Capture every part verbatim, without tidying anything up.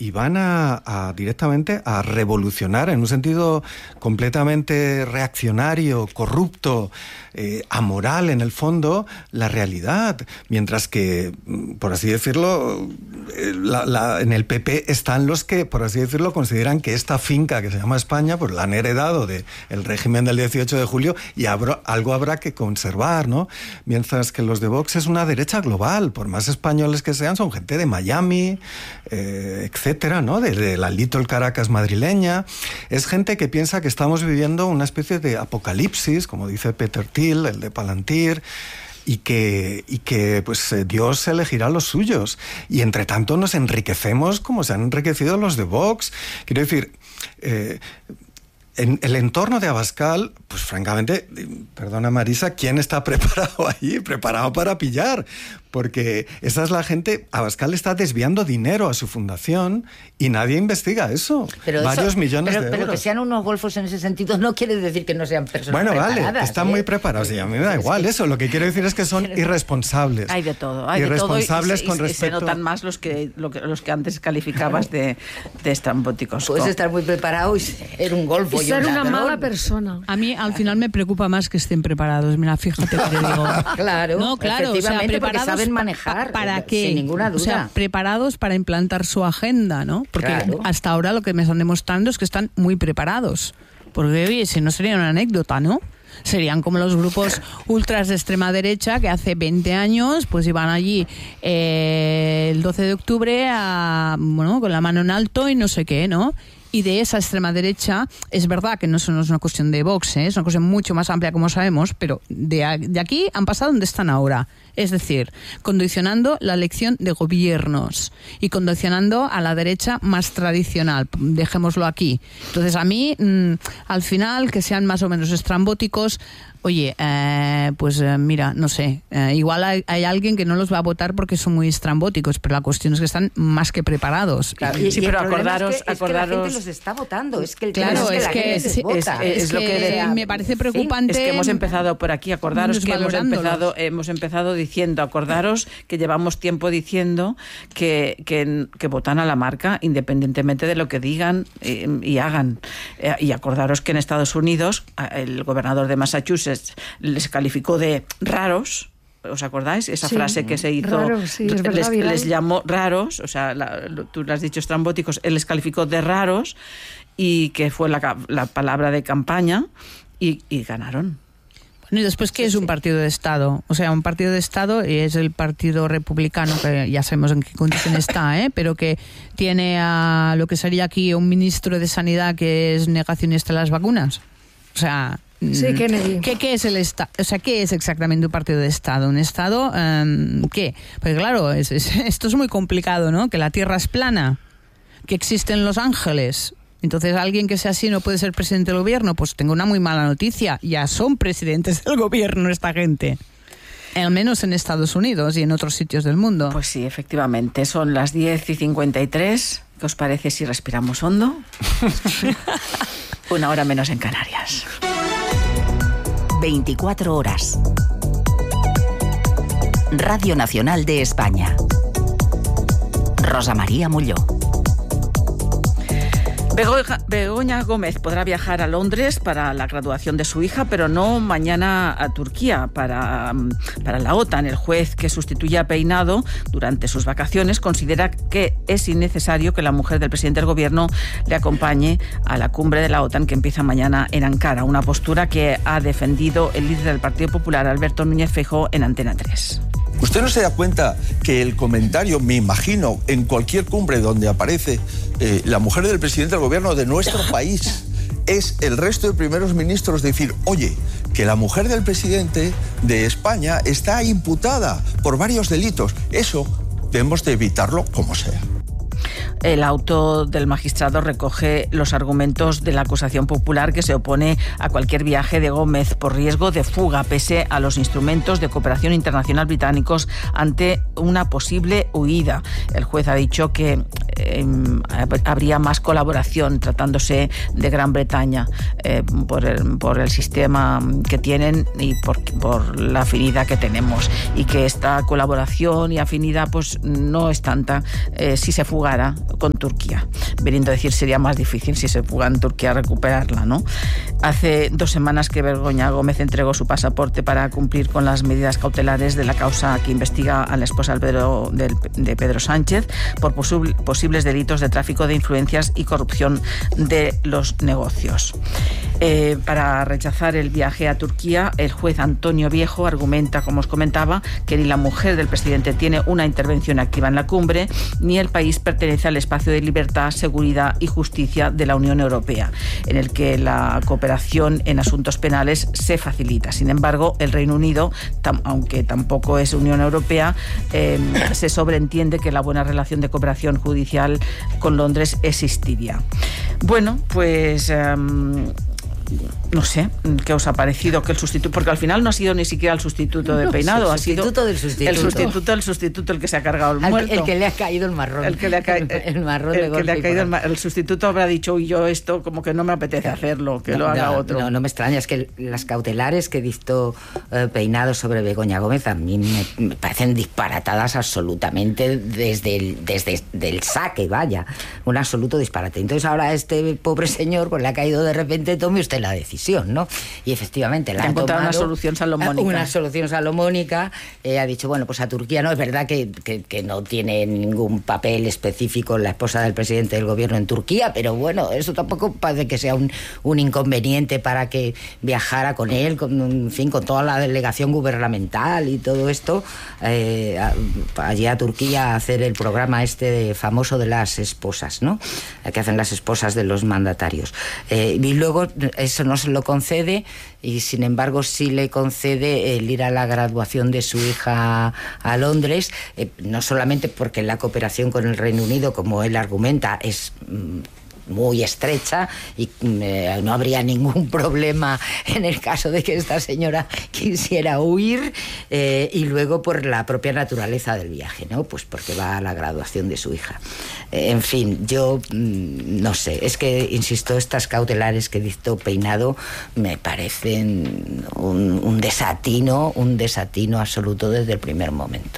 y van a, a directamente a revolucionar en un sentido completamente reaccionario, corrupto, eh, amoral en el fondo, la realidad. Mientras que, por así decirlo, la, la, en el P P están los que, por así decirlo, consideran que esta finca que se llama España, pues la han heredado del régimen del dieciocho de julio y habrá, algo habrá que conservar, ¿no? Mientras que los de Vox es una derecha global, por más españoles que sean, son gente de Miami, eh, etcétera, ¿no? De, de la Little Caracas madrileña. Es gente que piensa que estamos viviendo una especie de apocalipsis, como dice Peter Thiel, el de Palantir, y que, y que pues Dios elegirá los suyos. Y entre tanto nos enriquecemos como se han enriquecido los de Vox. Quiero decir, eh, en el entorno de Abascal, pues francamente, perdona Marisa, ¿quién está preparado ahí? Preparado para pillar. Porque esa es la gente. Abascal está desviando dinero a su fundación y nadie investiga eso. Pero Varios eso, millones pero, de pero euros. Pero que sean unos golfos en ese sentido no quiere decir que no sean personas bueno, preparadas. Bueno, vale, están ¿eh? muy preparados y a mí me da igual eso. Lo que quiero decir es que son irresponsables. Hay de todo, hay irresponsables de todo y, con y, respecto... y se notan más los que, lo que los que antes calificabas de, de estrambóticos. Puedes estar muy preparado y ser un golfo y y ser un una ladrón. mala persona. A mí al final me preocupa más que estén preparados. Mira, fíjate que te digo. Claro, no, claro, efectivamente, o sea, preparados porque saben manejar, pa, para qué, sin ninguna duda. O sea, preparados para implantar su agenda, ¿no? Porque claro. hasta ahora lo que me están demostrando es que están muy preparados. Porque, oye, si no sería una anécdota, ¿no? Serían como los grupos ultras de extrema derecha que hace veinte años pues iban allí eh, el doce de octubre a, bueno, con la mano en alto y no sé qué, ¿no? Y de esa extrema derecha, es verdad que no es una cuestión de Vox, ¿eh? Es una cuestión mucho más amplia, como sabemos, pero de, de aquí han pasado donde están ahora. Es decir, condicionando la elección de gobiernos y condicionando a la derecha más tradicional. Dejémoslo aquí. Entonces, a mí, mmm, al final, que sean más o menos estrambóticos, oye, eh, pues eh, mira, no sé, eh, igual hay, hay alguien que no los va a votar porque son muy estrambóticos, pero la cuestión es que están más que preparados. Claro, y, sí, y pero el acordaros, es que, acordaros... es que la gente los está votando. Es que el claro, es es que, que, es, es, es, es, es lo que, que me parece preocupante. Es que hemos empezado por aquí, acordaros que hemos empezado, hemos empezado diciendo, acordaros que llevamos tiempo diciendo que, que, que votan a la marca independientemente de lo que digan eh, y hagan. Eh, y acordaros que en Estados Unidos el gobernador de Massachusetts les calificó de raros. ¿Os acordáis? Esa sí, frase que se hizo, raro, sí, es verdad, les, les llamó raros, o sea, la, tú lo has dicho estrambóticos, él les calificó de raros y que fue la, la palabra de campaña y, y ganaron. Bueno, y después, ¿qué sí, es un sí. partido de Estado? O sea, un partido de Estado es el Partido Republicano, que ya sabemos en qué condición está, ¿eh? Pero que tiene a lo que sería aquí un ministro de Sanidad que es negacionista de las vacunas. O sea... Sí, Kennedy. ¿Qué, qué es el Estado? O sea, ¿qué es exactamente un partido de Estado? ¿Un Estado um, qué? Porque claro, es, es, esto es muy complicado, ¿no? Que la Tierra es plana, que existen los ángeles. Entonces, alguien que sea así no puede ser presidente del gobierno. Pues tengo una muy mala noticia. Ya son presidentes del gobierno esta gente. Al menos en Estados Unidos y en otros sitios del mundo. Pues sí, efectivamente. Son las diez y cincuenta y tres. ¿Qué os parece si respiramos hondo? Una hora menos en Canarias. veinticuatro horas. Radio Nacional de España. Rosa María Molló. Begoña Gómez podrá viajar a Londres para la graduación de su hija, pero no mañana a Turquía para, para la OTAN. El juez que sustituye a Peinado durante sus vacaciones considera que es innecesario que la mujer del presidente del gobierno le acompañe a la cumbre de la OTAN que empieza mañana en Ankara, una postura que ha defendido el líder del Partido Popular, Alberto Núñez Feijóo, en Antena tres. ¿Usted no se da cuenta que el comentario, me imagino, en cualquier cumbre donde aparece eh, la mujer del presidente del gobierno de nuestro país, es el resto de primeros ministros decir, oye, que la mujer del presidente de España está imputada por varios delitos? Eso debemos de evitarlo como sea. El auto del magistrado recoge los argumentos de la acusación popular que se opone a cualquier viaje de Gómez por riesgo de fuga, pese a los instrumentos de cooperación internacional británicos ante una posible huida. El juez ha dicho que eh, habría más colaboración tratándose de Gran Bretaña eh, por, el, por el sistema que tienen y por, por la afinidad que tenemos, y que esta colaboración y afinidad pues no es tanta eh, si se fugara con Turquía. Veniendo a decir, sería más difícil si se fuga en Turquía recuperarla, ¿no? Hace dos semanas que Begoña Gómez entregó su pasaporte para cumplir con las medidas cautelares de la causa que investiga a la esposa de Pedro, de, de Pedro Sánchez por posible, posibles delitos de tráfico de influencias y corrupción de los negocios. Eh, para rechazar el viaje a Turquía, el juez Antonio Viejo argumenta, como os comentaba, que ni la mujer del presidente tiene una intervención activa en la cumbre, ni el país pertenece al espacio de libertad, seguridad y justicia de la Unión Europea, en el que la cooperación en asuntos penales se facilita. Sin embargo, el Reino Unido, tam, aunque tampoco es Unión Europea, eh, se sobreentiende que la buena relación de cooperación judicial con Londres existiría. Bueno, pues... Eh, no sé, ¿qué os ha parecido que el sustituto? Porque al final no ha sido ni siquiera el sustituto de no, Peinado, el ha sido sustituto del sustituto. el sustituto del sustituto el que se ha cargado el Al, muerto. el que le ha caído el marrón. El que le ha caído el, el marrón el de que le ha caído el, mar... el sustituto habrá dicho, uy, yo esto como que no me apetece hacerlo, que no, lo haga no, otro. No, no me extraña, es que las cautelares que dictó eh, Peinado sobre Begoña Gómez a mí me, me parecen disparatadas absolutamente desde el, desde el saque, vaya, un absoluto disparate. Entonces ahora este pobre señor pues le ha caído de repente, tome usted la decisión, ¿no? Y efectivamente la ha encontrado tomado, una solución salomónica. Una solución salomónica. Eh, ha dicho, bueno, pues a Turquía no, es verdad que, que, que no tiene ningún papel específico la esposa del presidente del gobierno en Turquía, pero bueno, eso tampoco parece que sea un, un inconveniente para que viajara con él, con, en fin, con toda la delegación gubernamental y todo esto, eh, a, allí a Turquía a hacer el programa este famoso de las esposas, ¿no? Que hacen las esposas de los mandatarios. Eh, y luego eso no se lo concede, y sin embargo sí le concede el ir a la graduación de su hija a Londres, eh, no solamente porque la cooperación con el Reino Unido, como él argumenta, es mm, muy estrecha y eh, no habría ningún problema en el caso de que esta señora quisiera huir, eh, y luego por la propia naturaleza del viaje, ¿no? Pues porque va a la graduación de su hija. Eh, en fin, yo mm, no sé, es que, insisto, estas cautelares que dictó Peinado me parecen un, un desatino, un desatino absoluto desde el primer momento.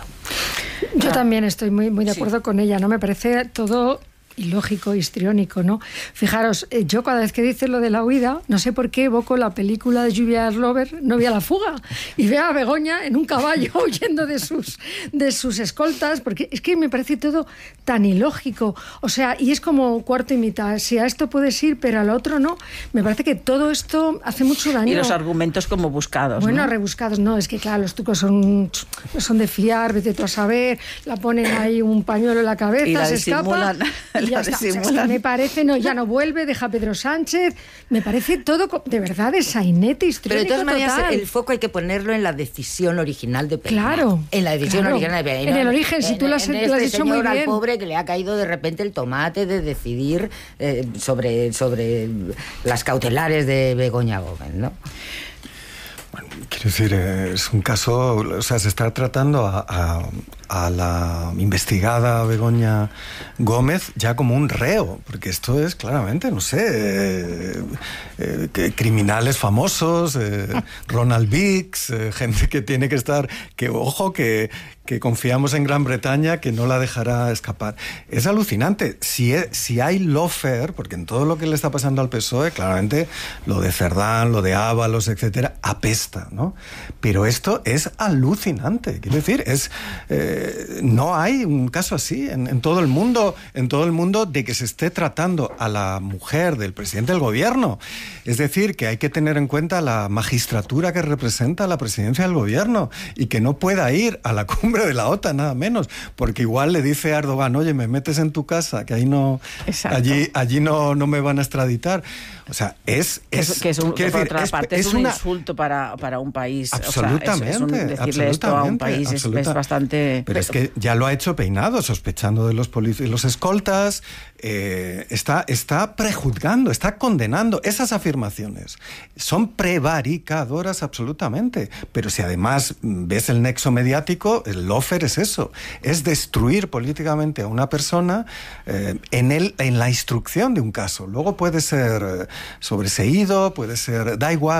Yo también estoy muy, muy de acuerdo sí. con ella, ¿no? Me parece todo ilógico, histriónico, ¿no? Fijaros, eh, yo cada vez que dice lo de la huida, no sé por qué evoco la película de Julia Roberts, Novia a la fuga, y veo a Begoña en un caballo huyendo de sus, de sus escoltas, porque es que me parece todo tan ilógico. O sea, y es como cuarto y mitad. Si a esto puedes ir, pero al otro no. Me parece que todo esto hace mucho daño. Y los argumentos como buscados, Bueno, ¿no? rebuscados, no. Es que, claro, los trucos son, son de fiar, vete tú a saber, la ponen ahí un pañuelo en la cabeza, y la se escapa... Y ya está. O sea, es que me parece, no, ya no vuelve, deja a Pedro Sánchez. Me parece todo, de verdad, de sainete histriónico. Pero de todas maneras, total. el foco hay que ponerlo en la decisión original de Peinado. Claro. En la decisión claro. original de Peinado. En el origen, si en, tú lo has, en lo este has dicho señor muy bien. al pobre que le ha caído de repente el tomate de decidir eh, sobre, sobre las cautelares de Begoña Gómez, ¿no? Bueno, quiero decir, es un caso, o sea, se está tratando a, a, a la investigada Begoña Gómez ya como un reo, porque esto es claramente, no sé, eh, eh, que criminales famosos, eh, Ronald Biggs, eh, gente que tiene que estar, que ojo, que, que confiamos en Gran Bretaña, que no la dejará escapar. Es alucinante. Si, es, si hay lawfare, porque en todo lo que le está pasando al P S O E, claramente lo de Cerdán, lo de Ábalos, etcétera, apesta, ¿no? Pero esto es alucinante. Quiero decir, es eh, no hay un caso así en, en todo el mundo, en todo el mundo de que se esté tratando a la mujer del presidente del gobierno. Es decir, que hay que tener en cuenta la magistratura que representa la presidencia del gobierno y que no pueda ir a la cumbre de la OTAN, nada menos, porque igual le dice a Erdogan, oye, me metes en tu casa, que ahí no, Exacto. allí, allí no, no me van a extraditar. O sea, es... es, es que es un, que por decir, otra es, parte, es, es un una... insulto para, para un país. Absolutamente. O sea, es, es un, decirle absolutamente, esto a un país es, es bastante... Pero es que ya lo ha hecho Peinado, sospechando de los, polic... los escoltas, eh, está, está prejuzgando, está condenando esas afirmaciones. Son prevaricadoras absolutamente. Pero si además ves el nexo mediático, el lawfare es eso, es destruir políticamente a una persona eh, en, el, en la instrucción de un caso. Luego puede ser... Eh, sobreseído, puede ser, da igual,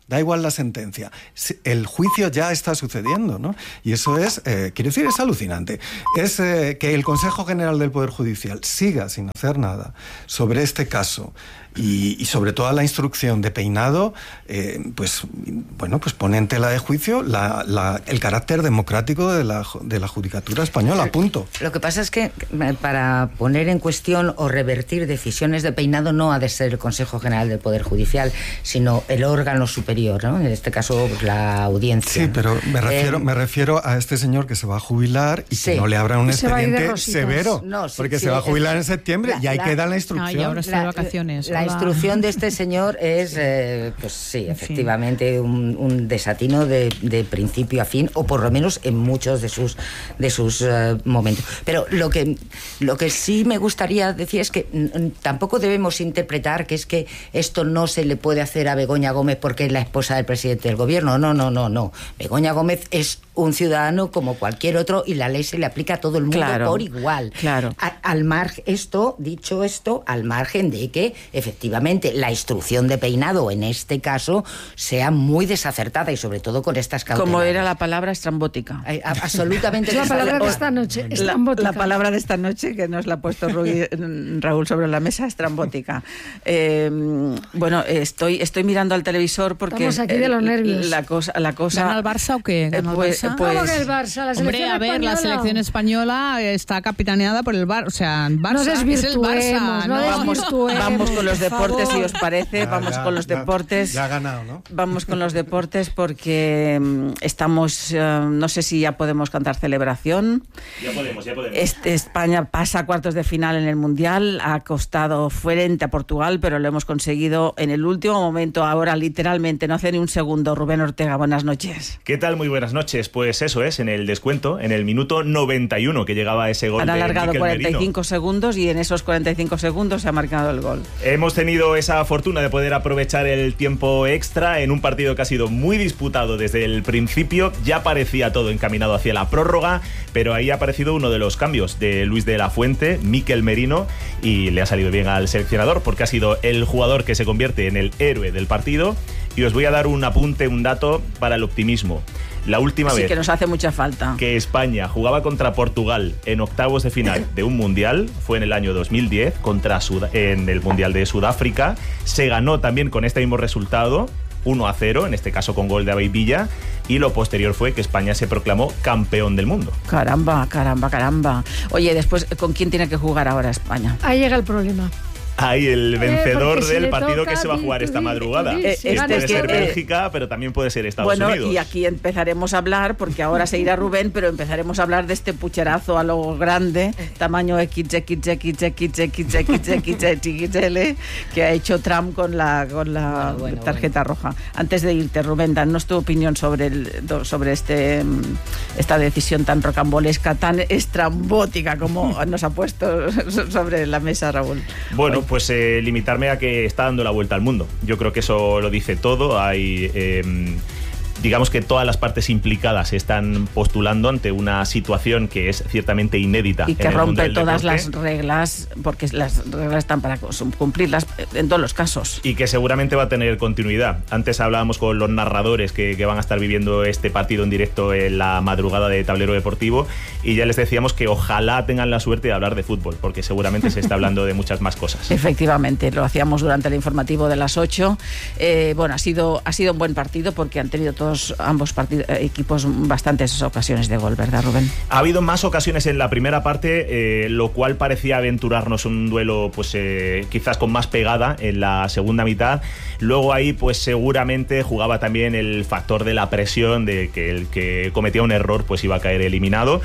da igual la sentencia. El juicio ya está sucediendo, ¿no? Y eso es, eh, quiero decir, es alucinante. Es eh, que el Consejo General del Poder Judicial siga sin hacer nada sobre este caso y, y sobre toda la instrucción de Peinado, eh, pues bueno, pues pone en tela de juicio la, la, el carácter democrático de la, de la judicatura española, punto. Lo que pasa es que para poner en cuestión o revertir decisiones de Peinado no ha de ser el Consejo General del Poder Judicial, sino el órgano superior, ¿no? En este caso, pues, la audiencia. Sí, pero me refiero, eh, me refiero a este señor que se va a jubilar y sí. que no le abran un expediente severo, no, sí, porque sí, se va a jubilar es, en septiembre la, y ahí la, queda la instrucción. No, y ahora está de vacaciones. La, la instrucción de este señor es, eh, pues sí, efectivamente, un, un desatino de, de principio a fin, o por lo menos en muchos de sus, de sus uh, momentos. Pero lo que, lo que sí me gustaría decir es que n- tampoco debemos interpretar que es que esto no se le puede hacer a Begoña Gómez porque es la esposa del presidente del gobierno. No, no, no, no. Begoña Gómez es un ciudadano como cualquier otro y la ley se le aplica a todo el mundo claro, por igual. Claro. A, al margen, esto, dicho esto, al margen de que efectivamente la instrucción de Peinado en este caso sea muy desacertada y sobre todo con estas cautelares. Como era la palabra estrambótica. A, a, absolutamente. La palabra de esta noche, estrambótica. La, la palabra de esta noche que nos la ha puesto Rui, Raúl sobre la mesa, estrambótica. Eh, bueno, estoy, estoy mirando al televisor porque... Estamos aquí de los nervios. La cosa... La cosa ¿Gana el Barça o qué? ¿Gana el pues, Barça? Pues, ¿Cómo que el Barça? La hombre, a ver, española. La selección española está capitaneada por el Barça. O sea, Barça no es el Barça. No, no vamos, vamos con los deportes, favor. si os parece. Ya, vamos ya, con los ya, deportes. Ya ha ganado, ¿no? Vamos con los deportes porque um, estamos... Uh, no sé si ya podemos cantar celebración. Ya podemos, ya podemos. Este, España pasa a cuartos de final en el Mundial. Ha costado frente a Portugal, pero lo hemos conseguido en el último momento. Ahora, literalmente, no hace ni un segundo. Rubén Ortega, buenas noches. ¿Qué tal? Muy buenas noches. Pues eso es, en el descuento, en el minuto noventa y uno que llegaba ese gol. Han alargado de cuarenta y cinco Merino. Segundos y en esos cuarenta y cinco segundos se ha marcado el gol. Hemos tenido esa fortuna de poder aprovechar el tiempo extra en un partido que ha sido muy disputado desde el principio. Ya parecía todo encaminado hacia la prórroga, pero ahí ha aparecido uno de los cambios de Luis de la Fuente, Mikel Merino, y le ha salido bien al seleccionador porque ha sido el jugador que se convierte en el héroe del partido. Y os voy a dar un apunte, un dato para el optimismo. La última sí, vez que nos hace mucha falta que España jugaba contra Portugal en octavos de final de un mundial fue en el año dos mil diez contra Sud- en el Mundial de Sudáfrica. Se ganó también con este mismo resultado, uno a cero, en este caso con gol de Abey Villa, y lo posterior fue que España se proclamó campeón del mundo. Caramba, caramba, caramba. Oye, después, ¿con quién tiene que jugar ahora España? Ahí llega el problema. Ahí el vencedor si del partido toca, que se va a jugar di, esta di, madrugada. di, Eh, sí, este puede es ser que, Bélgica, pero también puede ser Estados bueno, Unidos. Y aquí empezaremos a hablar, porque ahora se irá Rubén, pero empezaremos a hablar de este pucherazo a lo grande, tamaño equis equis equis equis equis equis equis equis ele, que ha hecho Trump con la, con la bueno, bueno, tarjeta bueno. roja. Antes de irte, Rubén, danos tu opinión sobre, el, sobre este, esta decisión tan rocambolesca, tan estrambótica como nos ha puesto sobre la mesa Raúl. Bueno, pues eh, limitarme a que está dando la vuelta al mundo. Yo creo que eso lo dice todo. Hay... Eh, digamos que todas las partes implicadas se están postulando ante una situación que es ciertamente inédita. Y que en el mundo rompe del todas deporte. las reglas, porque las reglas están para cumplirlas en todos los casos. Y que seguramente va a tener continuidad. Antes hablábamos con los narradores que, que van a estar viviendo este partido en directo en la madrugada de Tablero Deportivo, y ya les decíamos que ojalá tengan la suerte de hablar de fútbol, porque seguramente se está hablando de muchas más cosas. Efectivamente, lo hacíamos durante el informativo de las ocho. Eh, bueno, ha sido, ha sido un buen partido porque han tenido todos ambos partidos, equipos bastantes ocasiones de gol, ¿verdad, Rubén? Ha habido más ocasiones en la primera parte, eh, lo cual parecía aventurarnos un duelo pues eh, quizás con más pegada en la segunda mitad. Luego ahí pues seguramente jugaba también el factor de la presión, de que el que cometía un error pues iba a caer eliminado.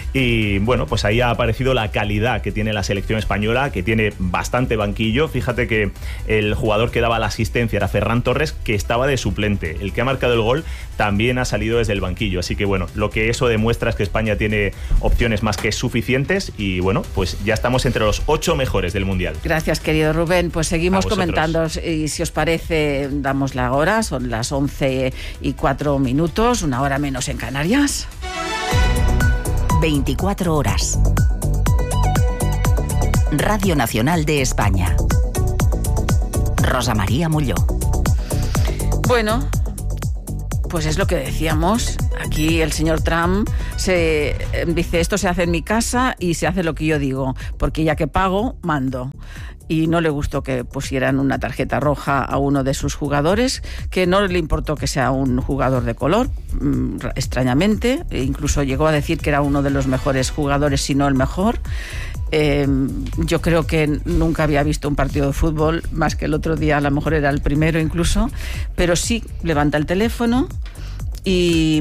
Y bueno, pues ahí ha aparecido la calidad que tiene la selección española, que tiene bastante banquillo. Fíjate que el jugador que daba la asistencia era Ferran Torres, que estaba de suplente. El que ha marcado el gol también ha salido desde el banquillo. Así que bueno, lo que eso demuestra es que España tiene opciones más que suficientes y bueno, pues ya estamos entre los ocho mejores del Mundial. Gracias, querido Rubén. Pues seguimos comentando y si os parece, damos la hora. Son las once y cuatro minutos, una hora menos en Canarias. veinticuatro horas. Radio Nacional de España. Rosa María Molló. Bueno, Pues es lo que decíamos. Aquí el señor Trump se dice, esto se hace en mi casa y se hace lo que yo digo, porque ya que pago, mando. Y no le gustó que pusieran una tarjeta roja a uno de sus jugadores, que no le importó que sea un jugador de color, mmm, extrañamente. E incluso llegó a decir que era uno de los mejores jugadores, si no el mejor. Eh, yo creo que nunca había visto un partido de fútbol, más que el otro día, a lo mejor era el primero incluso, pero sí levanta el teléfono y...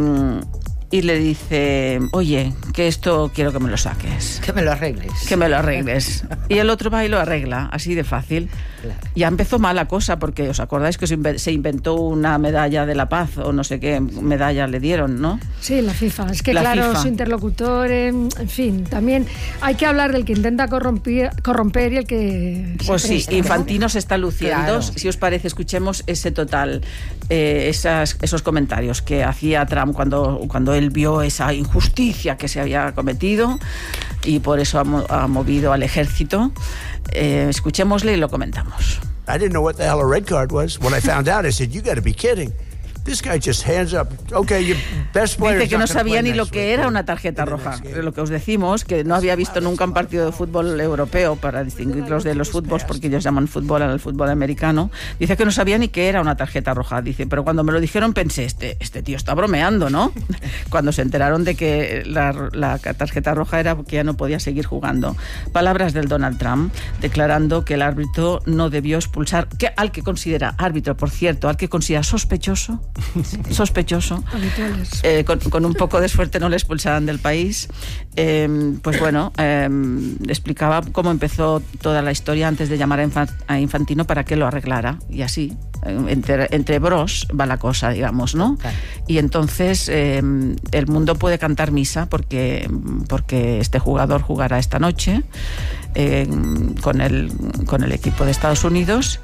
y le dice, oye, que esto quiero que me lo saques. Que me lo arregles. Que me lo arregles. Y el otro va y lo arregla, así de fácil. Claro. Ya empezó mal la cosa, porque os acordáis que se inventó una medalla de la paz, o no sé qué medalla le dieron, ¿no? Sí, la FIFA. Es que la claro, FIFA. Su interlocutor, en fin, también hay que hablar del que intenta corromper, corromper y el que... Pues sí, presta, Infantino, ¿no? Se está luciendo. Claro. Si os parece, escuchemos ese total, eh, esas, esos comentarios que hacía Trump cuando, cuando él vio esa injusticia que se había cometido y por eso ha, mo- ha movido al ejército. Eh, escuchémosle y lo comentamos. I didn't know what the hell a red card was. When I found out, I said, you got to be kidding. This guy just hands up. Okay, your best player. Dice que no sabía ni lo que era una tarjeta roja. Lo que os decimos, que no había visto nunca un partido de fútbol europeo, para distinguirlos de los fútbols, porque ellos llaman fútbol al fútbol americano. Dice que no sabía ni qué era una tarjeta roja. Dice, pero cuando me lo dijeron pensé, este, este tío está bromeando, ¿no? Cuando se enteraron de que la, la tarjeta roja era que ya no podía seguir jugando. Palabras del Donald Trump, declarando que el árbitro no debió expulsar, que al que considera árbitro, por cierto, al que considera sospechoso, sospechoso, eh, con, con un poco de suerte no le expulsaran del país. Eh, pues bueno, eh, explicaba cómo empezó toda la historia antes de llamar a, Infa- a Infantino para que lo arreglara, y así, entre, entre bros va la cosa, digamos, ¿no? Claro. Y entonces eh, el mundo puede cantar misa porque, porque este jugador jugará esta noche eh, con, el, con el equipo de Estados Unidos.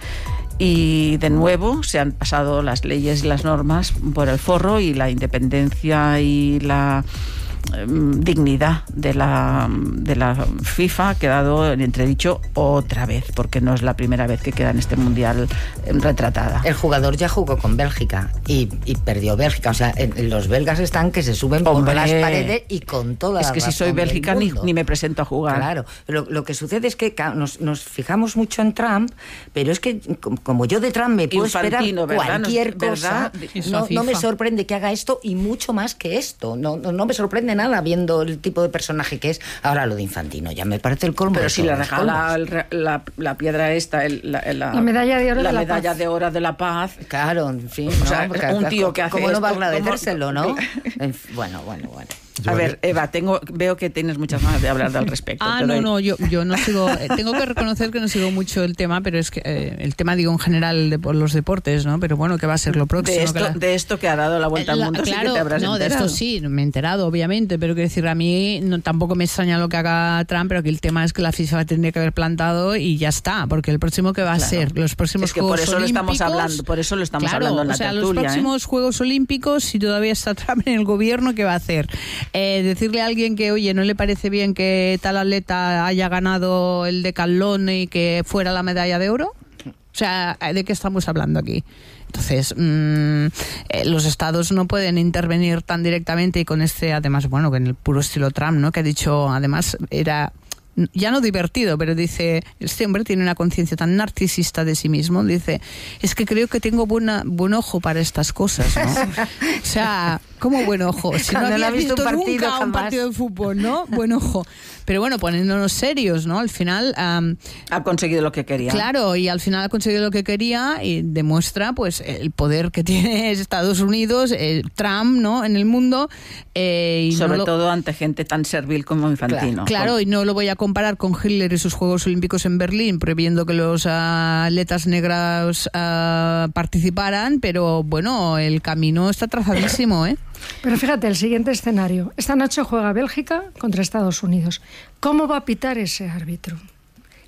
Y de nuevo se han pasado las leyes y las normas por el forro, y la independencia y la eh, dignidad de la, de la FIFA ha quedado en entredicho otra vez, porque no es la primera vez que queda en este mundial eh, retratada. El jugador ya jugó con Bélgica y, y perdió Bélgica. O sea, en, en los belgas están que se suben por las paredes y con toda la Es que si soy Bélgica ni, ni me presento a jugar. Claro, lo, lo que sucede es que nos, nos fijamos mucho en Trump, pero es que como yo de Trump me puedo Infantino, esperar cualquier ¿verdad? cosa, ¿verdad? No, no me sorprende que haga esto, y mucho más que esto. No, no, no me sorprende nada viendo el tipo de personaje que es. Ahora lo de Infantino ya me parece el colmo. Pero si le regala la, la, la piedra esta, el, la, la, la medalla de oro la de la medalla paz. de oro de la paz. Claro, en fin. O sea, ¿no? un tío que hace ¿Cómo esto, no va a agradecérselo, ¿cómo? no? Bueno, bueno, bueno. A ver, Eva, tengo, veo que tienes muchas ganas de hablar al respecto. Ah, Te no, doy. no, yo, yo no sigo, eh, tengo que reconocer que no sigo mucho el tema, pero es que eh, el tema, digo, en general de por los deportes, ¿no? Pero bueno, ¿qué va a ser lo próximo? De esto, que la... de esto que ha dado la vuelta La, al mundo, claro, sí que te habrás no, enterado. de esto sí, me he enterado, obviamente, pero quiero decir, a mí no, tampoco me extraña lo que haga Trump, pero que el tema es que la FIFA tendría que haber plantado y ya está, porque el próximo que va Claro. a ser, los próximos Es que Juegos por eso Olímpicos, lo estamos hablando, por eso lo estamos claro, hablando en la o sea, tertulia, los próximos ¿eh? Juegos Olímpicos, si todavía está Trump en el gobierno, ¿qué va a hacer? Eh, decirle a alguien que, oye, no le parece bien que tal atleta haya ganado el decatlón y que fuera la medalla de oro. O sea, ¿de qué estamos hablando aquí? Entonces, mmm, eh, los estados no pueden intervenir tan directamente, y con este, además, bueno, que en el puro estilo Trump, ¿no? Que ha dicho, además, era... ya no divertido, pero dice, este hombre tiene una conciencia tan narcisista de sí mismo, dice, es que creo que tengo buena, buen ojo para estas cosas, ¿no? O sea, ¿cómo buen ojo? Si no había visto, visto un partido, nunca un partido de fútbol, ¿no? Buen ojo. Pero bueno, poniéndonos serios, ¿no? Al final... Um, ha conseguido lo que quería. Claro, y al final ha conseguido lo que quería, y demuestra, pues, el poder que tiene Estados Unidos, eh, Trump, ¿no? En el mundo. Eh, y Sobre no lo... todo ante gente tan servil como Infantino. Claro, claro, y no lo voy a comparar con Hitler y sus Juegos Olímpicos en Berlín, prohibiendo que los uh, atletas negros uh, participaran, pero bueno, el camino está trazadísimo, ¿eh? Pero fíjate, el siguiente escenario. Esta noche juega Bélgica contra Estados Unidos. ¿Cómo va a pitar ese árbitro?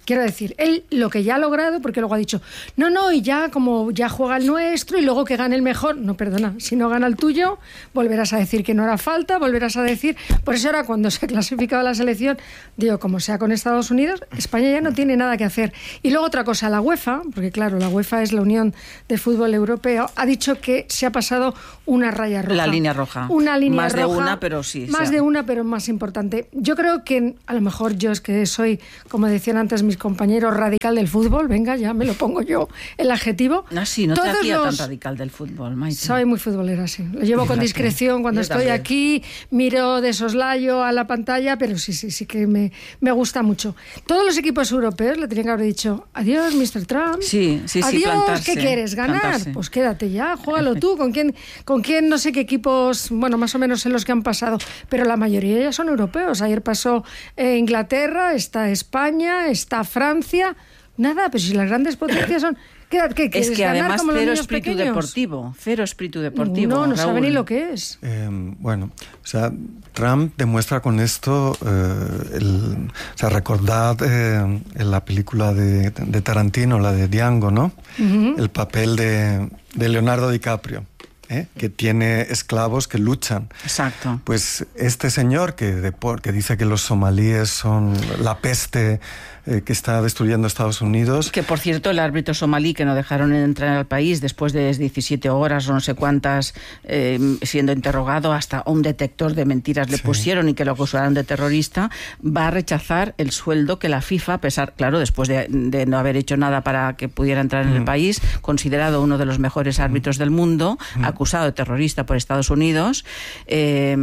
Quiero decir, él lo que ya ha logrado, porque luego ha dicho, no, no, y ya como ya juega el nuestro y luego que gane el mejor, no, perdona, si no gana el tuyo, volverás a decir que no hará falta, volverás a decir, por eso ahora cuando se ha clasificado la selección, digo, como sea con Estados Unidos, España ya no tiene nada que hacer. Y luego otra cosa, la UEFA, porque claro, la UEFA es la Unión de Fútbol Europeo, ha dicho que se ha pasado una raya roja. La línea roja. Una línea más roja. Más de una, pero sí. Más o sea. de una, pero más importante. Yo creo que a lo mejor yo es que soy, como decían antes mis compañeros, radical del fútbol, venga, ya me lo pongo yo el adjetivo. No, sí, no Todos te hacía los... tan radical del fútbol, Maite. Soy muy futbolera, sí. Lo llevo con discreción cuando Yo estoy también. aquí, miro de soslayo a la pantalla, pero sí, sí, sí que me, me gusta mucho. Todos los equipos europeos le tenían que haber dicho, adiós, mister Trump. Sí, sí, sí, adiós, plantarse, ¿qué quieres? ¿Ganar? plantarse. Pues quédate ya, juégalo tú. ¿Con quién, con quién no sé qué equipos, bueno, más o menos en los que han pasado? Pero la mayoría ya son europeos. Ayer pasó eh, Inglaterra, está España, está Francia. Nada, pero si las grandes potencias son... ¿Qué, qué, Es que ganar además como los cero niños espíritu pequeños? deportivo, cero espíritu deportivo. No, no Raúl. sabe ni lo que es. Eh, bueno, o sea, Trump demuestra con esto, eh, el, o sea, recordad eh, en la película de, de Tarantino, la de Django, ¿no? Uh-huh. El papel de, de Leonardo DiCaprio. ¿Eh? Que tiene esclavos que luchan. Exacto. Pues este señor que, de, que dice que los somalíes son la peste eh, que está destruyendo Estados Unidos. Que por cierto el árbitro somalí que no dejaron entrar al país después de diecisiete horas o no sé cuántas eh, siendo interrogado, hasta un detector de mentiras le sí. pusieron y que lo acusaron de terrorista, va a rechazar el sueldo que la FIFA, a pesar, claro, después de, de no haber hecho nada para que pudiera entrar en mm. el país, considerado uno de los mejores árbitros mm. del mundo, mm. acusado de terrorista por Estados Unidos, eh,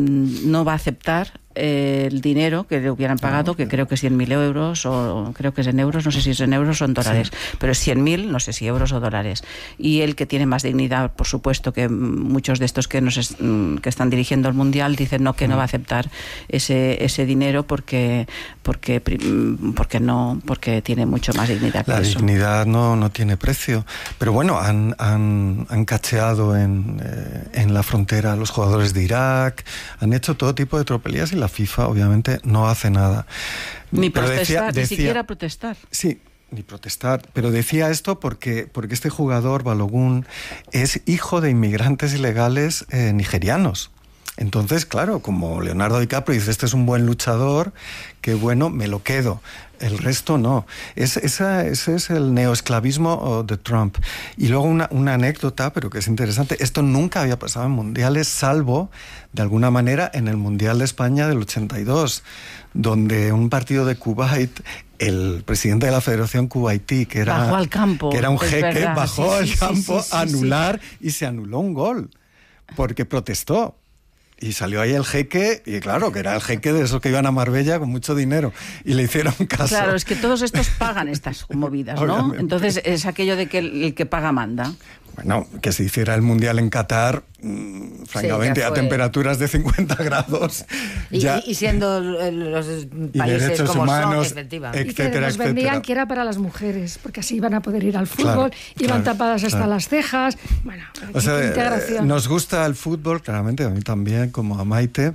no va a aceptar el dinero que le hubieran pagado, que creo que es cien mil euros, o creo que es en euros, no sé si es en euros o en dólares, sí. pero es cien mil, no sé si euros o dólares. Y él, que tiene más dignidad, por supuesto, que muchos de estos que nos es, que están dirigiendo el Mundial, dicen no, que no va a aceptar ese ese dinero porque porque porque no, porque tiene mucho más dignidad que La eso. dignidad no, no tiene precio. Pero bueno, han, han, han cacheado en, eh, en la frontera a los jugadores de Irak, han hecho todo tipo de tropelías y la FIFA obviamente no hace nada. Ni pero protestar, decía, ni decía, siquiera protestar. Sí, ni protestar. Pero decía esto porque, porque este jugador, Balogun, es hijo de inmigrantes ilegales eh, nigerianos. Entonces, claro, como Leonardo DiCaprio dice, este es un buen luchador, que bueno, me lo quedo. El resto no. Es, esa, ese es el neoesclavismo de Trump. Y luego una, una anécdota, pero que es interesante. Esto nunca había pasado en mundiales, salvo, de alguna manera, en el Mundial de España del ochenta y dos, donde un partido de Kuwait, el presidente de la Federación Kuwaití, que era, bajó al campo, que era un es jeque, verdad. bajó sí, al sí, campo sí, sí, a anular sí. y se anuló un gol, porque protestó. Y salió ahí el jeque, y claro, que era el jeque de esos que iban a Marbella con mucho dinero, y le hicieron caso. Claro, es que todos estos pagan estas movidas, ¿no? Obviamente. Entonces es aquello de que el, el que paga manda. Bueno, que se hiciera el Mundial en Qatar, mmm, francamente, sí, a temperaturas de cincuenta grados. Y, ya, y siendo los y países derechos como humanos, son, efectivamente. Y que etcétera, nos vendían etcétera. que era para las mujeres, porque así iban a poder ir al Claro, fútbol, iban claro, tapadas hasta claro. las cejas. Bueno, O sea, integración. eh, nos gusta el fútbol, claramente, a mí también, como a Maite,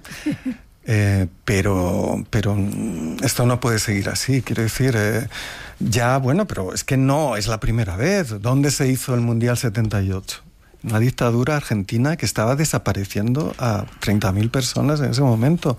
eh, pero, pero esto no puede seguir así, quiero decir... Eh, ya, bueno, pero es que no es la primera vez. ¿Dónde se hizo el Mundial setenta y ocho? Una dictadura argentina que estaba desapareciendo a treinta mil personas en ese momento.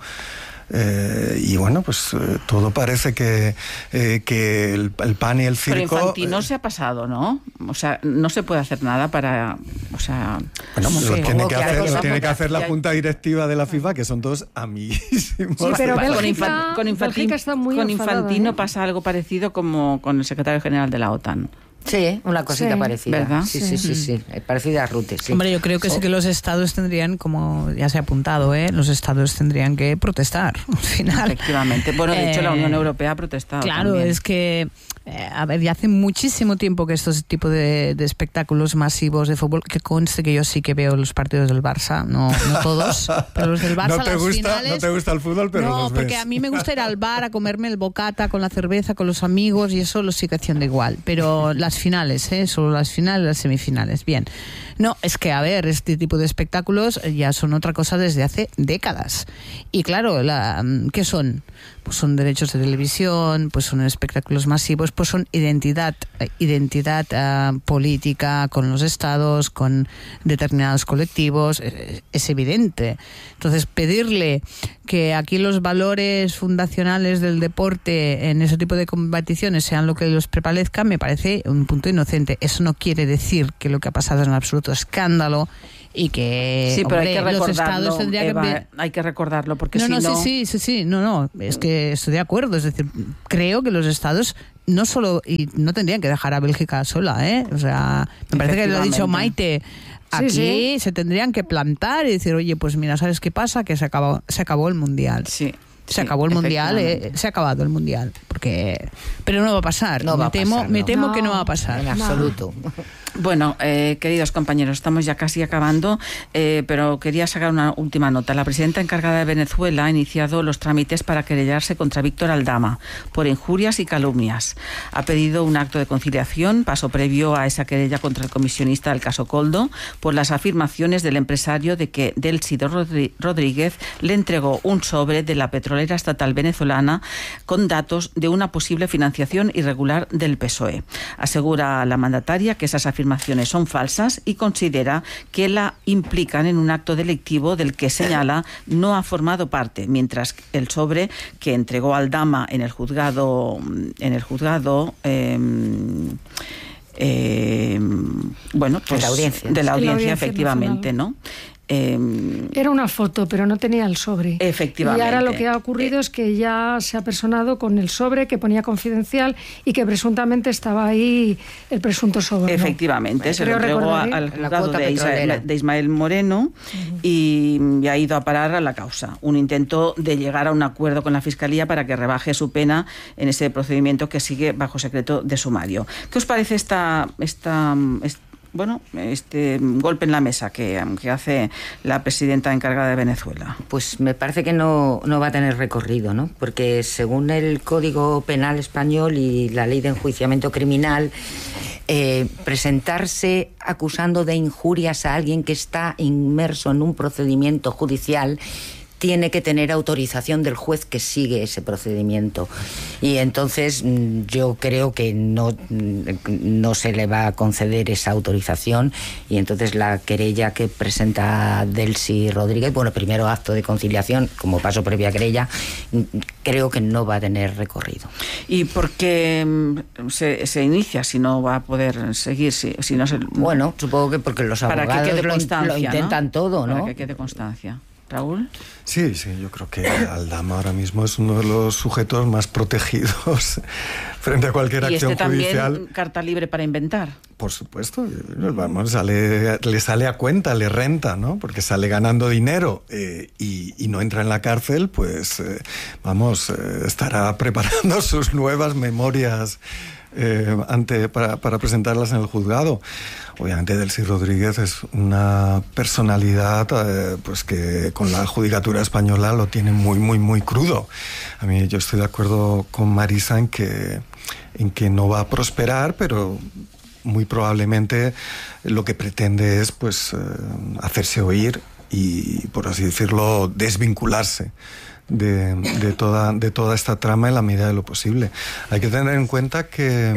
Eh, y bueno, pues eh, todo parece que, eh, que el, el pan y el circo... Pero Infantino se ha pasado, ¿no? O sea, no se puede hacer nada para... O sea... Bueno, pues no lo sé. tiene que que hacer, algo lo se tiene que puede hacer la hacer. junta directiva de la FIFA, que son todos amiguísimos. Sí, pero con, Bélgica- Infan- con, Infantino, Bélgica está muy con enfadada, Infantino ¿eh? pasa algo parecido como con el secretario general de la OTAN. Sí, una cosita Sí. parecida. ¿Verdad? Sí, sí, sí, sí. Parecida a Rute, sí. Hombre, yo creo que sí que los estados tendrían, como ya se ha apuntado, ¿eh? los estados tendrían que protestar al final. Efectivamente. Bueno, de hecho, la Eh, Unión Europea ha protestado. Claro, también. es que, eh, a ver, ya hace muchísimo tiempo que estos tipos de, de espectáculos masivos de fútbol, que conste que yo sí que veo los partidos del Barça, no, no todos, pero los del Barça, no te las gusta, finales... no te gusta el fútbol, pero no, los porque ves. a mí me gusta ir al bar a comerme el bocata con la cerveza, con los amigos, y eso lo sigo haciendo igual. Pero las finales, ¿eh? Solo las finales, las semifinales. Bien. No, es que, a ver, este tipo de espectáculos ya son otra cosa desde hace décadas. Y claro, la, ¿qué son? Pues son derechos de televisión, pues son espectáculos masivos, pues son identidad, identidad uh, política con los estados, con determinados colectivos, es, es evidente. Entonces, pedirle que aquí los valores fundacionales del deporte en ese tipo de competiciones sean lo que los prevalezca, me parece un punto inocente. Eso no quiere decir que lo que ha pasado es un absoluto escándalo y que, sí, pero hombre, hay que los estados recordarlo, tendrían Eva, que... hay que recordarlo porque no, si no, no... sí, sí, sí, sí, no, no, es que estoy de acuerdo, es decir, creo que los estados no solo, y no tendrían que dejar a Bélgica sola, ¿eh? O sea, me parece que lo ha dicho Maite, aquí sí, sí. se tendrían que plantar y decir, oye, pues mira, ¿sabes qué pasa? Que se acabó, se acabó el Mundial. Sí. Se sí, acabó el mundial, eh, se ha acabado el mundial, porque pero no va a pasar. No me va temo, a pasar, me no. temo no, que no va a pasar. En absoluto. Bueno, eh, queridos compañeros, estamos ya casi acabando, eh, pero quería sacar una última nota. La presidenta encargada de Venezuela ha iniciado los trámites para querellarse contra Víctor Aldama por injurias y calumnias. Ha pedido un acto de conciliación, paso previo a esa querella contra el comisionista del caso Coldo, por las afirmaciones del empresario de que Delcy Rodríguez le entregó un sobre de la petrolera estatal venezolana con datos de una posible financiación irregular del P S O E. Asegura la mandataria que esas afirmaciones son falsas y considera que la implican en un acto delictivo del que señala no ha formado parte, mientras el sobre que entregó Aldama en el juzgado en el juzgado eh, eh, bueno, pues de la audiencia, de la audiencia, la audiencia efectivamente, nacional. ¿no? Eh, Era una foto, pero no tenía el sobre. Efectivamente. Y ahora lo que ha ocurrido eh, es que ya se ha personado con el sobre que ponía confidencial y que presuntamente estaba ahí el presunto sobre. Efectivamente, ¿no? se lo entregó al juzgado de Ismael, de Ismael Moreno uh-huh. y, y ha ido a parar a la causa. Un intento de llegar a un acuerdo con la Fiscalía para que rebaje su pena en ese procedimiento que sigue bajo secreto de sumario. ¿Qué os parece esta... esta, esta bueno, este golpe en la mesa que, que hace la presidenta encargada de Venezuela? Pues me parece que no, no va a tener recorrido, ¿no? Porque según el Código Penal español y la Ley de Enjuiciamiento Criminal, eh, presentarse acusando de injurias a alguien que está inmerso en un procedimiento judicial tiene que tener autorización del juez que sigue ese procedimiento. Y entonces yo creo que no, no se le va a conceder esa autorización y entonces la querella que presenta Delcy Rodríguez, bueno, primero acto de conciliación, como paso previo a querella, creo que no va a tener recorrido. ¿Y por qué se, se inicia si no va a poder seguir? Si, si no se... Bueno, supongo que porque los abogados que lo, lo intentan, ¿no? todo, ¿no? Para que quede constancia. ¿Raúl? Sí, sí, yo creo que Aldama ahora mismo es uno de los sujetos más protegidos frente a cualquier ¿Y acción este también judicial. Carta libre para inventar? Por supuesto, vamos, sale, le sale a cuenta, le renta, ¿no? Porque sale ganando dinero eh, y, y no entra en la cárcel, pues eh, vamos, eh, estará preparando sus nuevas memorias eh, ante, para, para presentarlas en el juzgado. Obviamente Delcy Rodríguez es una personalidad eh, pues que con la judicatura española lo tiene muy, muy, muy crudo. A mí yo estoy de acuerdo con Marisa en que, en que no va a prosperar, pero muy probablemente lo que pretende es pues eh, hacerse oír y, por así decirlo, desvincularse de, de, toda, de toda esta trama en la medida de lo posible. Hay que tener en cuenta que...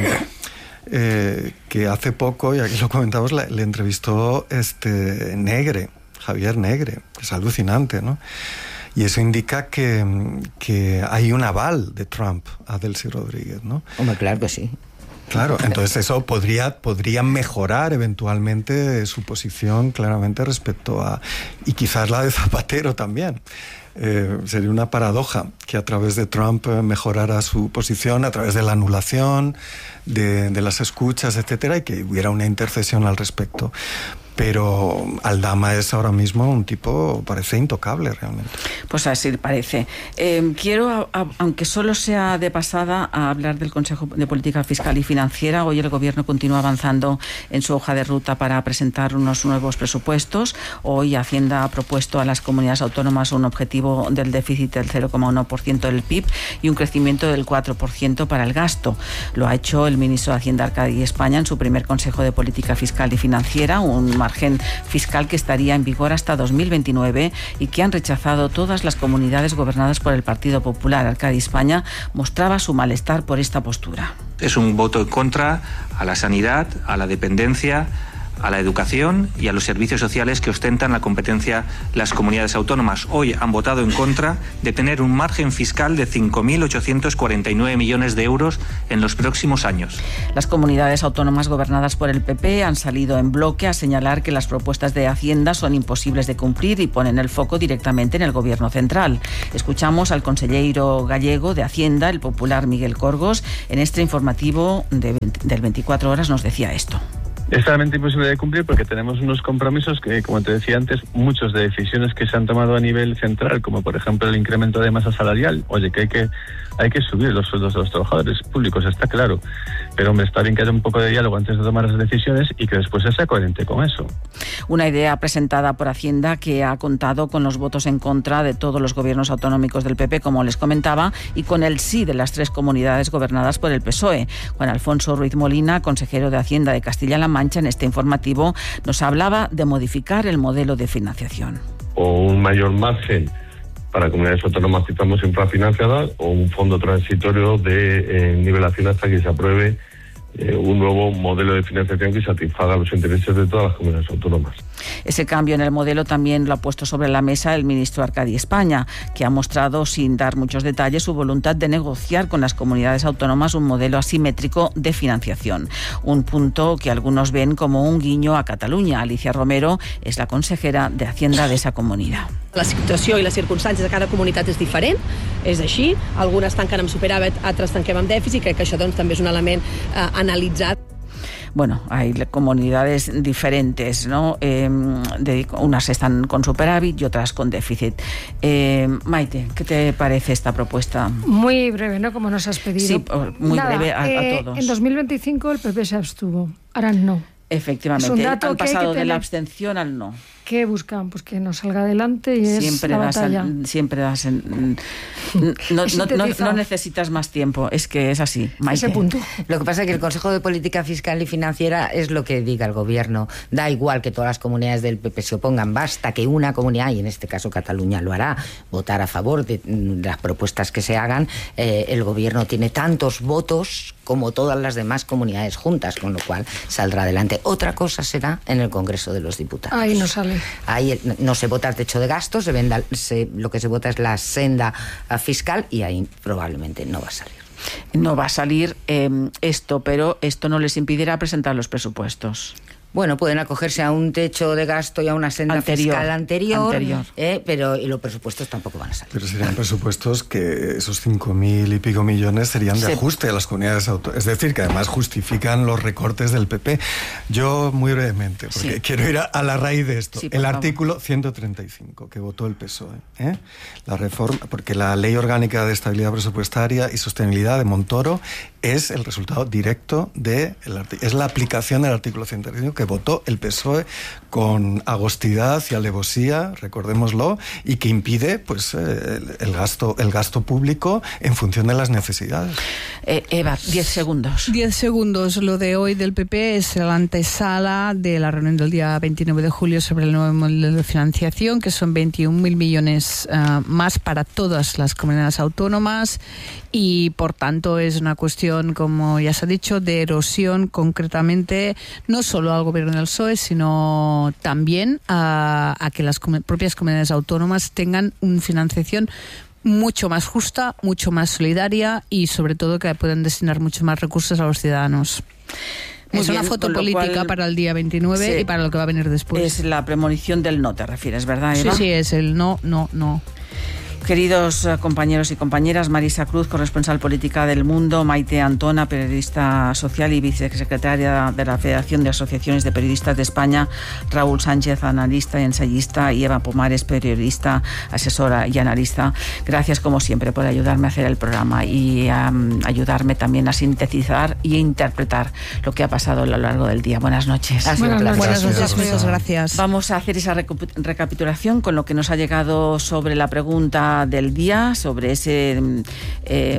Eh, que hace poco, y aquí lo comentamos, le, le entrevistó este Negre, Javier Negre, que es alucinante, ¿no? Y eso indica que, que hay un aval de Trump a Delcy Rodríguez, ¿no? Hombre, claro que sí. Claro, entonces eso podría, podría mejorar eventualmente su posición claramente respecto a... y quizás la de Zapatero también. Eh, sería una paradoja que a través de Trump eh, mejorara su posición a través de la anulación, de, de las escuchas, etcétera, y que hubiera una intercesión al respecto. pero Aldama es ahora mismo un tipo, parece intocable realmente. Pues así parece. Eh, quiero, a, a, aunque solo sea de pasada, a hablar del Consejo de Política Fiscal y Financiera. Hoy el Gobierno continúa avanzando en su hoja de ruta para presentar unos nuevos presupuestos. Hoy Hacienda ha propuesto a las comunidades autónomas un objetivo del déficit del cero coma uno por ciento del P I B y un crecimiento del cuatro por ciento para el gasto. Lo ha hecho el ministro de Hacienda, Arcadi España, en su primer Consejo de Política Fiscal y Financiera, un margen fiscal que estaría en vigor hasta dos mil veintinueve y que han rechazado todas las comunidades gobernadas por el Partido Popular. Arcadi España mostraba su malestar por esta postura. Es un voto en contra a la sanidad, a la dependencia, a la educación y a los servicios sociales que ostentan la competencia las comunidades autónomas. Hoy han votado en contra de tener un margen fiscal de cinco mil ochocientos cuarenta y nueve millones de euros en los próximos años. Las comunidades autónomas gobernadas por el P P han salido en bloque a señalar que las propuestas de Hacienda son imposibles de cumplir y ponen el foco directamente en el Gobierno central. Escuchamos al consejero gallego de Hacienda, el popular Miguel Corgos. En este informativo de del veinticuatro horas nos decía esto. Es realmente imposible de cumplir porque tenemos unos compromisos que, como te decía antes, muchos de decisiones que se han tomado a nivel central, como por ejemplo el incremento de masa salarial. Oye, que hay que hay que subir los sueldos de los trabajadores públicos, está claro. Pero hombre, está bien que haya un poco de diálogo antes de tomar las decisiones y que después se sea coherente con eso. Una idea presentada por Hacienda que ha contado con los votos en contra de todos los gobiernos autonómicos del P P, como les comentaba, y con el sí de las tres comunidades gobernadas por el P S O E. Juan Alfonso Ruiz Molina, consejero de Hacienda de Castilla-La Mancha, en este informativo nos hablaba de modificar el modelo de financiación. O un mayor margen para comunidades autónomas que estamos infrafinanciadas o un fondo transitorio de eh, nivelación hasta que se apruebe eh, un nuevo modelo de financiación que satisfaga los intereses de todas las comunidades autónomas. Ese cambio en el modelo también lo ha puesto sobre la mesa el ministro Arcadi España, que ha mostrado, sin dar muchos detalles, su voluntad de negociar con las comunidades autónomas un modelo asimétrico de financiación. Un punto que algunos ven como un guiño a Cataluña. Alicia Romero es la consejera de Hacienda de esa comunidad. La situació i les circumstàncies de cada comunitat és diferent, és així. Algunes tanquen amb superàvit, altres tanquem amb dèficit. Crec que això doncs, també és un element eh, analitzat. Bueno, hay comunidades diferentes, ¿no? Eh, de, unas están con superávit y otras con déficit. Eh, Maite, ¿qué te parece esta propuesta? Muy breve, ¿no? Como nos has pedido. Sí, muy Nada, breve a, eh, a todos. En dos mil veinticinco el P P se abstuvo, ahora no. Efectivamente, han pasado de la abstención al no. ¿Qué buscan? Pues que nos salga adelante y siempre es la das batalla. El, siempre das en, no, no, no, no necesitas más tiempo, es que es así, Maite. Ese punto. Lo que pasa es que el Consejo de Política Fiscal y Financiera es lo que diga el Gobierno. Da igual que todas las comunidades del P P se opongan, basta que una comunidad, y en este caso Cataluña lo hará, votar a favor de, de las propuestas que se hagan. Eh, el Gobierno tiene tantos votos como todas las demás comunidades juntas, con lo cual saldrá adelante. Otra cosa será en el Congreso de los Diputados. Ahí no sale. Ahí no se vota el techo de gastos, se venda, se, lo que se vota es la senda fiscal y ahí probablemente no va a salir. No va a salir eh, esto, pero esto no les impedirá presentar los presupuestos. Bueno, pueden acogerse a un techo de gasto y a una senda anterior, fiscal anterior, anterior. Eh, pero y los presupuestos tampoco van a salir. Pero serían presupuestos que esos cinco mil y pico millones serían de sí. ajuste a las comunidades autónomas. Es decir, que además justifican los recortes del P P. Yo, muy brevemente, porque sí. quiero ir a, a la raíz de esto. Sí, el artículo favor. ciento treinta y cinco que votó el P S O E. ¿eh? La reforma, porque la Ley Orgánica de Estabilidad Presupuestaria y Sostenibilidad de Montoro es el resultado directo de el es la aplicación del artículo ciento treinta y cinco que votó el P S O E con agostidad y alevosía, recordémoslo, y que impide pues eh, el, el gasto el gasto público en función de las necesidades. Eh, Eva, diez segundos. Diez segundos. Lo de hoy del P P es la antesala de la reunión del día veintinueve de julio sobre el nuevo modelo de financiación, que son veintiún mil millones uh, más para todas las comunidades autónomas y, por tanto, es una cuestión, como ya se ha dicho, de erosión concretamente, no solo al gobierno del P S O E, sino también a, a que las com- propias comunidades autónomas tengan una financiación mucho más justa, mucho más solidaria y, sobre todo, que puedan destinar mucho más recursos a los ciudadanos. Muy es bien, una foto política cual, para el día veintinueve sí, y para lo que va a venir después. Es la premonición del no, te refieres, ¿verdad, Eva? Sí, sí, es el no, no, no. Queridos compañeros y compañeras, Marisa Cruz, corresponsal política del Mundo, Maite Antona, periodista social y vicesecretaria de la Federación de Asociaciones de Periodistas de España, Raúl Sánchez, analista y ensayista, y Eva Pomares, periodista, asesora y analista. Gracias, como siempre, por ayudarme a hacer el programa y um, ayudarme también a sintetizar y interpretar lo que ha pasado a lo largo del día. Buenas noches. Buenas noches. Buenas noches, muchas gracias. Vamos a hacer esa recapitulación con lo que nos ha llegado sobre la pregunta del día, sobre ese eh,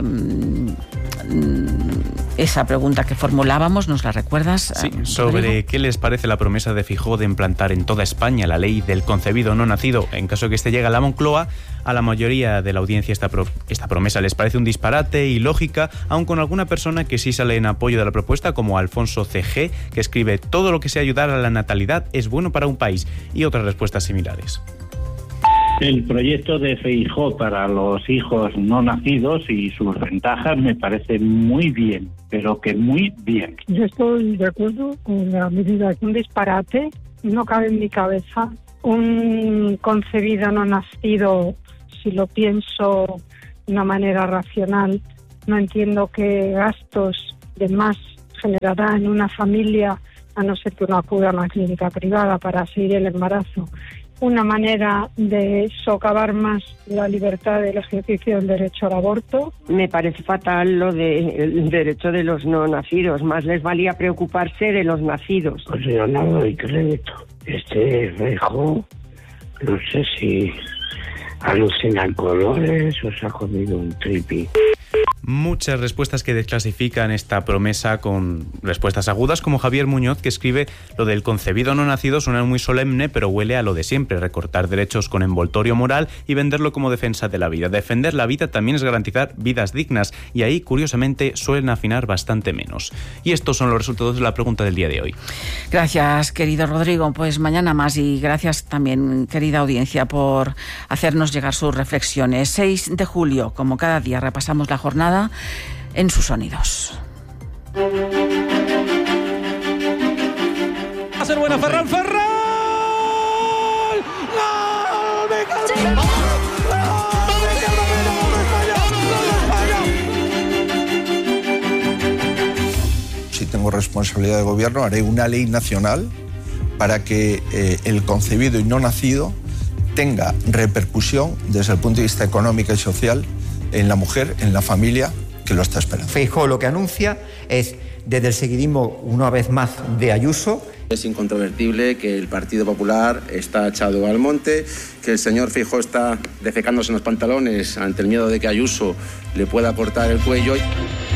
esa pregunta que formulábamos. ¿Nos la recuerdas? Sí, sobre qué les parece la promesa de Feijóo de implantar en toda España la ley del concebido no nacido en caso de que este llegue a la Moncloa. A la mayoría de la audiencia esta, pro, esta promesa les parece un disparate, ilógica, aun con alguna persona que sí sale en apoyo de la propuesta, como Alfonso C G, que escribe: todo lo que sea ayudar a la natalidad es bueno para un país, y otras respuestas similares. El proyecto de Feijóo para los hijos no nacidos y sus ventajas me parece muy bien, pero que muy bien. Yo estoy de acuerdo con la medida. Un disparate, no cabe en mi cabeza. Un concebido no nacido, si lo pienso de una manera racional, no entiendo qué gastos de más generará en una familia, a no ser que uno acuda a una clínica privada para seguir el embarazo. Una manera de socavar más la libertad del ejercicio del derecho al aborto. Me parece fatal lo del derecho de los no nacidos. Más les valía preocuparse de los nacidos. Pues yo no doy crédito. Este Feijóo, no sé si alucina en colores o se ha comido un tripi. Muchas respuestas que desclasifican esta promesa con respuestas agudas, como Javier Muñoz, que escribe: lo del concebido no nacido suena muy solemne, pero huele a lo de siempre, recortar derechos con envoltorio moral y venderlo como defensa de la vida. Defender la vida también es garantizar vidas dignas, y ahí, curiosamente, suelen afinar bastante menos. Y estos son los resultados de la pregunta del día de hoy. Gracias, querido Rodrigo. Pues mañana más, y gracias también, querida audiencia, por hacernos llegar sus reflexiones. seis de julio, como cada día, repasamos la jornada en sus sonidos. Va a ser buena Ferran, Ferran. ¡Gol! ¡Me cago! Si tengo responsabilidad de gobierno, haré una ley nacional para que eh, el concebido y no nacido tenga repercusión desde el punto de vista económico y social en la mujer, en la familia que lo está esperando. Feijóo lo que anuncia es, desde el seguidismo, una vez más, de Ayuso. Es incontrovertible que el Partido Popular está echado al monte, que el señor Feijóo está defecándose en los pantalones ante el miedo de que Ayuso le pueda cortar el cuello.